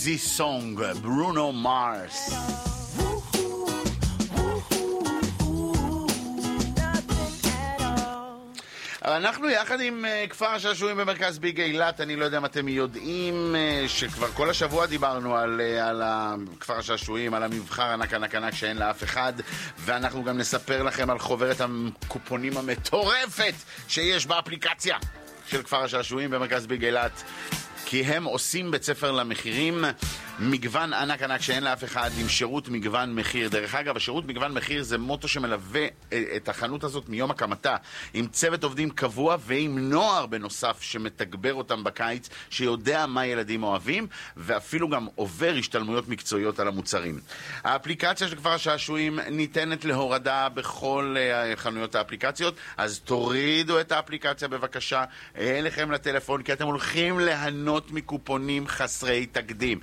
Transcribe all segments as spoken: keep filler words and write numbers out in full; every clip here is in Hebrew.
Easy Song, ברונו מרס. אנחנו יחד עם uh, כפר השעשועים במרכז ביג אילת. אני לא יודע אם אתם יודעים uh, שכבר כל השבוע דיברנו על, uh, על כפר השעשועים, על המבחר ענק ענק ענק שאין לאף אחד, ואנחנו גם נספר לכם על חוברת הקופונים המטורפת שיש באפליקציה של כפר השעשועים במרכז ביג אילת, כי הם עושים בית ספר למחירים, מגוון ענק ענק שאין לאף אחד, עם שירות מגוון מחיר. דרך אגב, השירות מגוון מחיר זה מוטו שמלווה את החנות הזאת מיום הקמתה, עם צוות עובדים קבוע ועם נוער בנוסף שמתגבר אותם בקיץ, שיודע מה ילדים אוהבים, ואפילו גם עובר השתלמויות מקצועיות על המוצרים. האפליקציה של כפר השעשועים ניתנת להורדה בכל חנויות האפליקציות, אז תורידו את האפליקציה בבקשה אליכם לטלפון, כי אתם הולכים להנות מקופונים חסרי תקדים.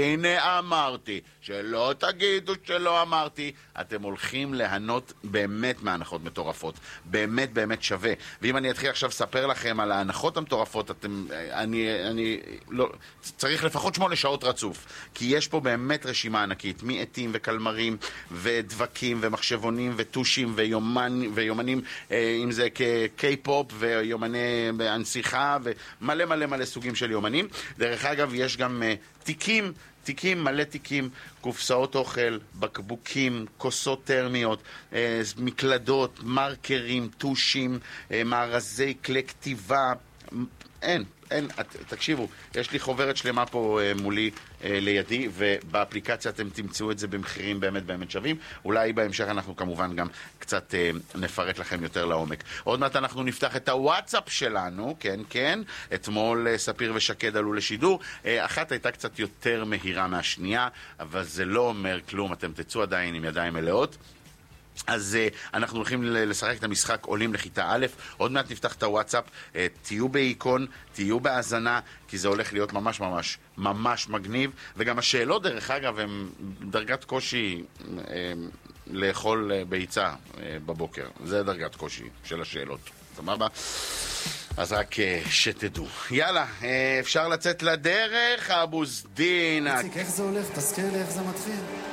הנה אמרתי, שלא תגידו שלא אמרתי, אתם הולכים להנות באמת מהנחות מטורפות, באמת באמת שווה. ואם אני אתחיל עכשיו לספר לכם על ההנחות המטורפות, אתם, אני, אני, לא, צריך לפחות שמונה שעות רצוף, כי יש פה באמת רשימה ענקית, מעטים וקלמרים ודבקים ומחשבונים וטושים ויומן, ויומנים, אם זה כ-K-פופ ויומני הנסיכה ומלא מלא מלא סוגים של יומנים. דרך אגב, יש גם תיקים, תיקים, מלא תיקים, קופסאות אוכל, בקבוקים, כוסות טרמיות, אה, מקלדות, מרקרים, טושים, אה, מארזי כלי כתיבה. אין, אין, תקשיבו, יש לי חוברת שלמה פה אה, מולי אה, לידי, ובאפליקציה אתם תמצאו את זה במחירים באמת באמת שווים. אולי בהמשך אנחנו כמובן גם קצת אה, נפרט לכם יותר לעומק. עוד מעט אנחנו נפתח את הוואטסאפ שלנו, כן, כן. אתמול אה, ספיר ושקד עלו לשידור. אה, אחת הייתה קצת יותר מהירה מהשנייה, אבל זה לא אומר כלום, אתם תצאו עדיין עם ידיים מלאות. אז uh, אנחנו הולכים לשחק את המשחק עולים לכיתה א', עוד מעט נפתח את הוואטסאפ, uh, תהיו באיקון, תהיו בהאזנה, כי זה הולך להיות ממש ממש ממש מגניב, וגם השאלות דרך אגב הם דרגת קושי uh, לאכול uh, ביצה uh, בבוקר, זה דרגת קושי של השאלות, סבבה? אז רק uh, שתדעו. יאללה, uh, אפשר לצאת לדרך, אבו זדין. איציק, איך זה הולך? תזכיר לי איך זה מתחיל.